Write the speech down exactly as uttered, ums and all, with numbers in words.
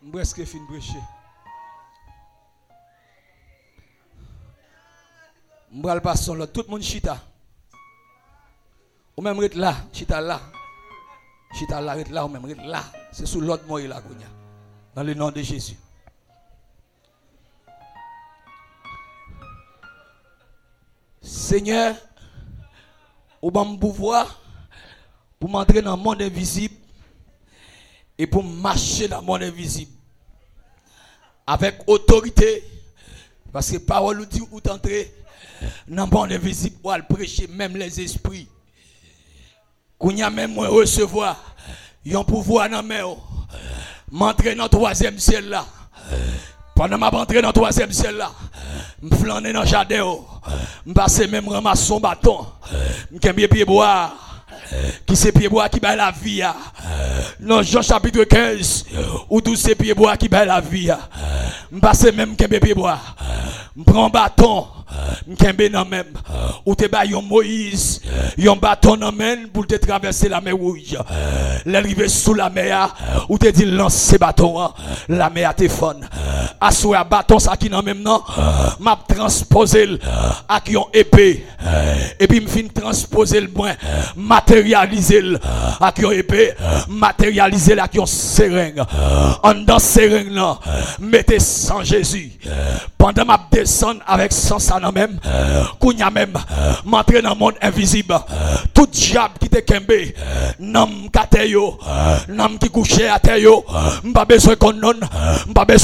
Presque fin prêcher. M'bral passer là, tout le monde chita. Ou même rete là, chita là. Chita là, rete là, ou même rete là. C'est sous l'autre mot là, dans le nom de Jésus. Seigneur, ou bon pouvoir pour m'entrer dans le monde invisible et pour marcher dans le monde invisible avec autorité, parce que parole nous dit où t'entrer dans le monde invisible ou à prêcher même les esprits. Qu'on y a même recevoir un pouvoir dans mes m'entrer dans le troisième ciel là. Pendant que je rentre dans le troisième ciel là, je flâne dans le jardin, je passe même ramasser son bâton, je suis pied bois, qui c'est pied bois qui bat la vie. Dans Jean chapitre quinze, où tous ces pieds bois qui bat la vie. Je passe même pied bois, je prends un bâton, je suis dans même, où tu as un Moïse, un bâton dans main pour te traverser la mer rouge. L'arrivée sous la mer, où tu dis lance ce bâton, la mer te fond. Assoue un bâton ça qui dans même nom, m'a transposé avec une épée. Et puis me fin transposer le point, matérialiser avec une épée, matérialiser avec une seringue. En dans seringue là, mettez sans Jésus. Pendant m'a descendre avec sans ça dans même, kounya même, m'entrer dans le monde invisible. Tout diable qui te kembe, nam kateyo, nam qui couché à terre yo, m'pas besoin qu'on non, m'pas besoin